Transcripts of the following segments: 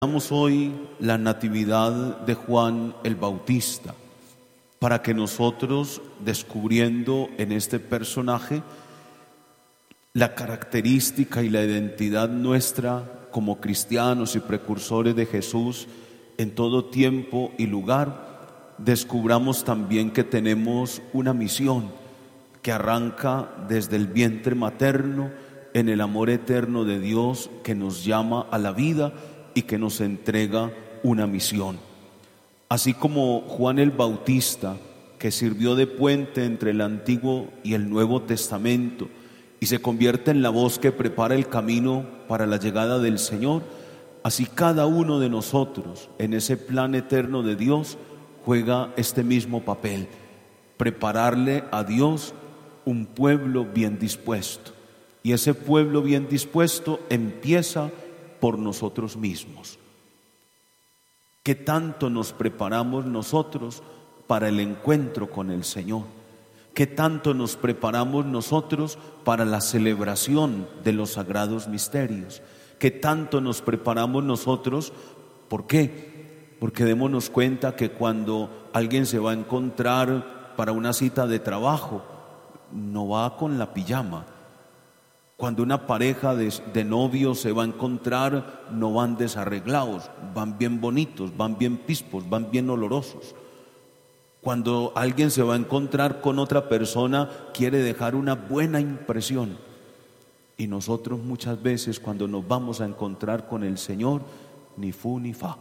Celebramos hoy la Natividad de Juan el Bautista, para que nosotros, descubriendo en este personaje la característica y la identidad nuestra como cristianos y precursores de Jesús en todo tiempo y lugar, descubramos también que tenemos una misión que arranca desde el vientre materno en el amor eterno de Dios que nos llama a la vida y que nos entrega una misión. Así como Juan el Bautista, que sirvió de puente entre el Antiguo y el Nuevo Testamento y se convierte en la voz que prepara el camino para la llegada del Señor, así cada uno de nosotros en ese plan eterno de Dios juega este mismo papel: prepararle a Dios un pueblo bien dispuesto. Y ese pueblo bien dispuesto empieza por nosotros mismos. ¿Qué tanto nos preparamos nosotros para el encuentro con el Señor? ¿Qué tanto nos preparamos nosotros para la celebración de los sagrados misterios? ¿Qué tanto nos preparamos nosotros? ¿Por qué? Porque démonos cuenta que cuando alguien se va a encontrar para una cita de trabajo, no va con la pijama. Cuando una pareja de novios se va a encontrar, no van desarreglados, van bien bonitos, van bien pispos, van bien olorosos. Cuando alguien se va a encontrar con otra persona, quiere dejar una buena impresión. Y nosotros muchas veces, cuando nos vamos a encontrar con el Señor, ni fu ni fa,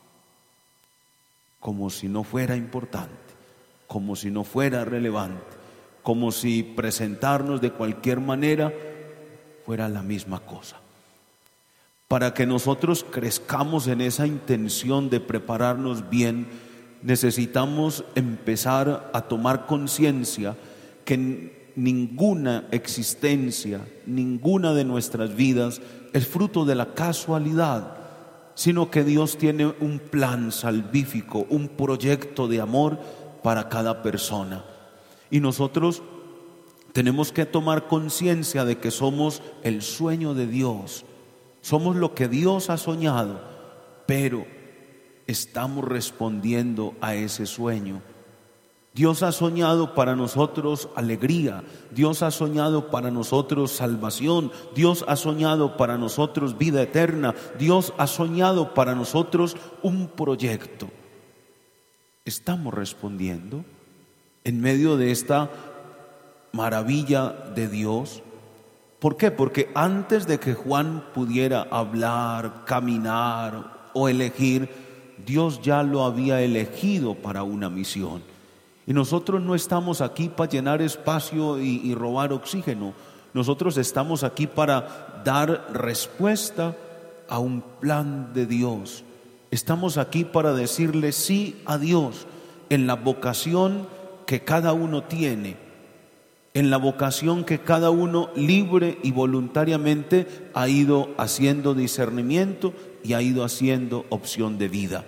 como si no fuera importante, como si no fuera relevante, como si presentarnos de cualquier manera fuera la misma cosa. Para que nosotros crezcamos en esa intención de prepararnos bien, necesitamos empezar a tomar conciencia que ninguna existencia, ninguna de nuestras vidas es fruto de la casualidad, sino que Dios tiene un plan salvífico, un proyecto de amor para cada persona. Y nosotros tenemos que tomar conciencia de que somos el sueño de Dios, somos lo que Dios ha soñado, pero estamos respondiendo a ese sueño. Dios ha soñado para nosotros alegría, Dios ha soñado para nosotros salvación, Dios ha soñado para nosotros vida eterna, Dios ha soñado para nosotros un proyecto. ¿Estamos respondiendo en medio de esta maravilla de Dios? ¿Por qué? Porque antes de que Juan pudiera hablar, caminar o elegir, Dios ya lo había elegido para una misión. Y nosotros no estamos aquí para llenar espacio y robar oxígeno. Nosotros estamos aquí para dar respuesta a un plan de Dios. Estamos aquí para decirle sí a Dios en la vocación que cada uno tiene, en la vocación que cada uno libre y voluntariamente ha ido haciendo discernimiento y ha ido haciendo opción de vida.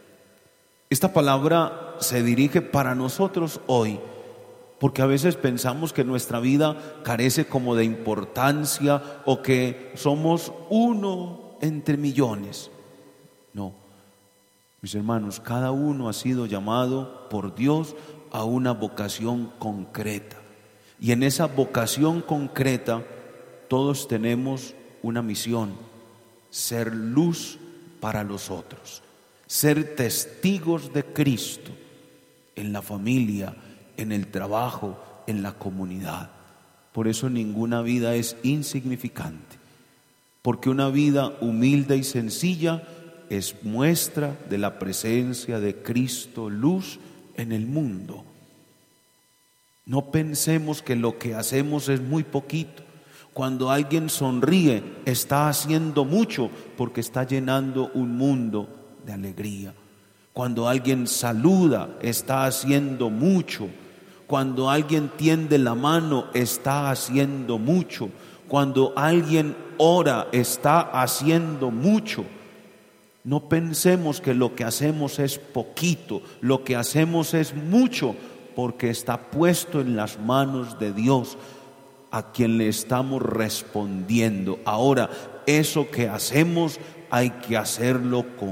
Esta palabra se dirige para nosotros hoy, porque a veces pensamos que nuestra vida carece como de importancia o que somos uno entre millones. No, mis hermanos, cada uno ha sido llamado por Dios a una vocación concreta. Y en esa vocación concreta todos tenemos una misión: ser luz para los otros, ser testigos de Cristo en la familia, en el trabajo, en la comunidad. Por eso ninguna vida es insignificante, porque una vida humilde y sencilla es muestra de la presencia de Cristo, luz en el mundo. No pensemos que lo que hacemos es muy poquito. Cuando alguien sonríe, está haciendo mucho, porque está llenando un mundo de alegría. Cuando alguien saluda, está haciendo mucho. Cuando alguien tiende la mano, está haciendo mucho. Cuando alguien ora, está haciendo mucho. No pensemos que lo que hacemos es poquito, lo que hacemos es mucho, porque está puesto en las manos de Dios, a quien le estamos respondiendo. Ahora, eso que hacemos hay que hacerlo con